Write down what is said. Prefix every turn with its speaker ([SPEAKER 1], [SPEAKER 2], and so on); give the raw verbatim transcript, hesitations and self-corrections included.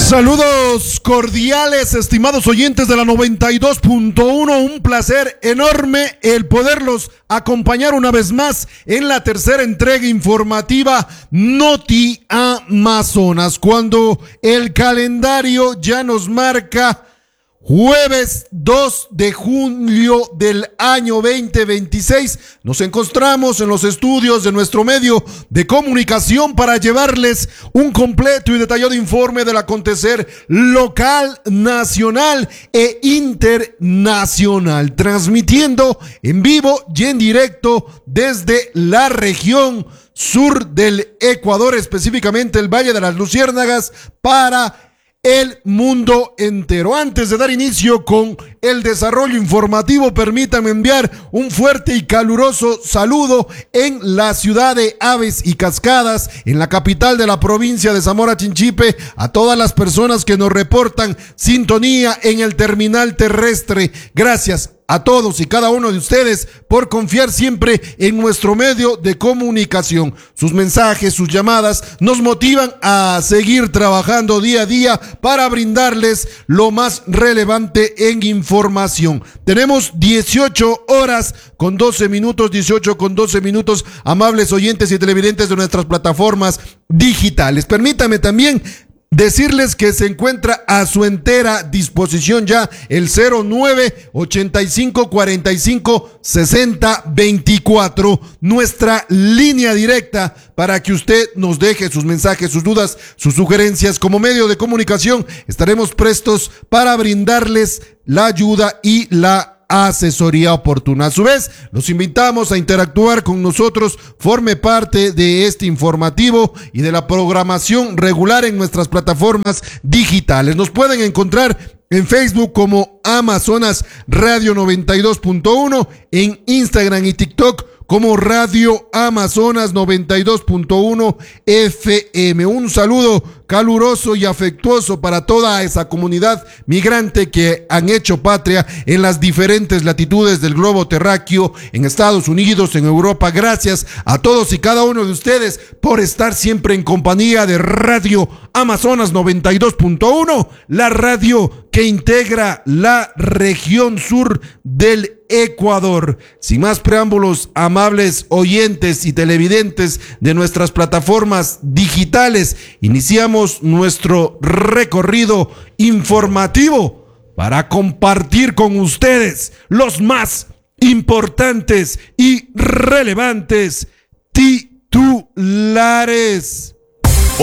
[SPEAKER 1] Saludos cordiales, estimados oyentes de la noventa y dos punto uno. Un placer enorme el poderlos acompañar una vez más en la tercera entrega informativa Noti Amazonas, cuando el calendario ya nos marca jueves dos de julio del año veinte veintiséis. Nos encontramos en los estudios de nuestro medio de comunicación para llevarles un completo y detallado informe del acontecer local, nacional e internacional, transmitiendo en vivo y en directo desde la región sur del Ecuador, específicamente el Valle de las Luciérnagas, para el mundo entero. Antes de dar inicio con el desarrollo informativo, permítanme enviar un fuerte y caluroso saludo en la ciudad de Aves y Cascadas, en la capital de la provincia de Zamora Chinchipe, a todas las personas que nos reportan sintonía en el terminal terrestre. Gracias a todos y cada uno de ustedes por confiar siempre en nuestro medio de comunicación. Sus mensajes, sus llamadas nos motivan a seguir trabajando día a día para brindarles lo más relevante en información. Tenemos dieciocho horas con doce minutos, dieciocho con doce minutos, amables oyentes y televidentes de nuestras plataformas digitales. Permítame también decirles que se encuentra a su entera disposición ya el cero nueve ochenta y cinco cuarenta y cinco sesenta veinticuatro, nuestra línea directa para que usted nos deje sus mensajes, sus dudas, sus sugerencias. Como medio de comunicación estaremos prestos para brindarles la ayuda y la asesoría oportuna. A su vez, los invitamos a interactuar con nosotros, forme parte de este informativo y de la programación regular en nuestras plataformas digitales. Nos pueden encontrar en Facebook como Amazonas Radio noventa y dos punto uno, en Instagram y TikTok como Radio Amazonas noventa y dos punto uno F M. Un saludo caluroso y afectuoso para toda esa comunidad migrante que han hecho patria en las diferentes latitudes del globo terráqueo, en Estados Unidos, en Europa. Gracias a todos y cada uno de ustedes por estar siempre en compañía de Radio Amazonas noventa y dos punto uno, la radio que integra la región sur del Ecuador. Sin más preámbulos, amables oyentes y televidentes de nuestras plataformas digitales, iniciamos nuestro recorrido informativo para compartir con ustedes los más importantes y relevantes titulares.